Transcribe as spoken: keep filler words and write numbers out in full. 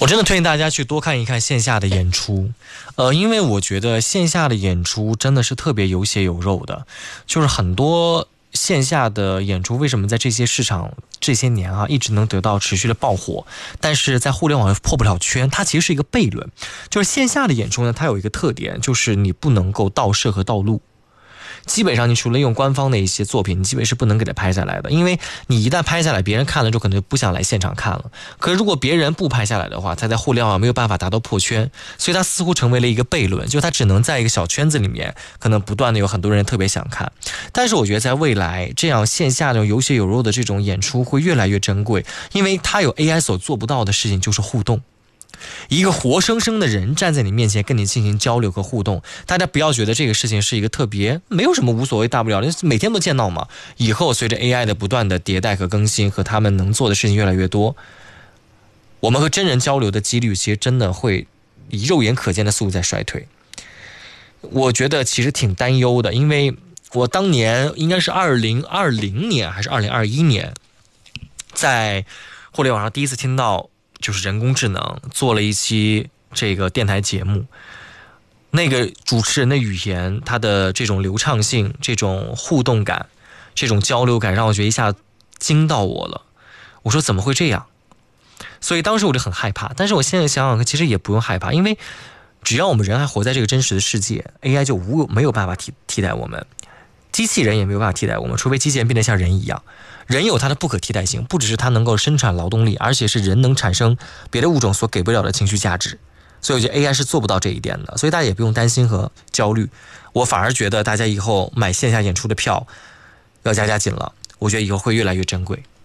我真的推荐大家去多看一看线下的演出，呃，因为我觉得线下的演出真的是特别有血有肉的，就是很多线下的演出为什么在这些市场这些年啊一直能得到持续的爆火，但是在互联网破不了圈，它其实是一个悖论。就是线下的演出呢，它有一个特点，就是你不能够盗摄和盗录。基本上你除了用官方的一些作品，你基本是不能给它拍下来的，因为你一旦拍下来，别人看了就可能不想来现场看了。可是如果别人不拍下来的话，它在互联网没有办法达到破圈，所以它似乎成为了一个悖论，就它只能在一个小圈子里面，可能不断的有很多人特别想看。但是我觉得在未来，这样线下这种有血有肉的这种演出会越来越珍贵，因为它有 A I 所做不到的事情，就是互动。一个活生生的人站在你面前跟你进行交流和互动，大家不要觉得这个事情是一个特别没有什么无所谓大不了的，每天都见到嘛。以后随着 A I 的不断的迭代和更新，和他们能做的事情越来越多，我们和真人交流的几率其实真的会以肉眼可见的速度在衰退。我觉得其实挺担忧的，因为我当年应该是二零二零年还是二零二一年，在互联网上第一次听到就是人工智能做了一期这个电台节目，那个主持人的语言，他的这种流畅性，这种互动感，这种交流感，让我觉得一下惊到我了。我说怎么会这样？所以当时我就很害怕，但是我现在想想其实也不用害怕，因为只要我们人还活在这个真实的世界， A I 就无没有办法替替代我们，机器人也没有办法替代我们，除非机器人变得像人一样。人有它的不可替代性，不只是它能够生产劳动力，而且是人能产生别的物种所给不了的情绪价值。所以我觉得 A I 是做不到这一点的，所以大家也不用担心和焦虑。我反而觉得大家以后买线下演出的票要加加紧了，我觉得以后会越来越珍贵。